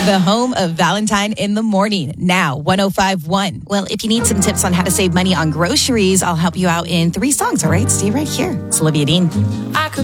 The home of Valentine in the Morning. Now, 105.1. Well, if you need some tips on how to save money on groceries, I'll help you out in 3 songs, all right? Stay right here. It's Olivia Dean.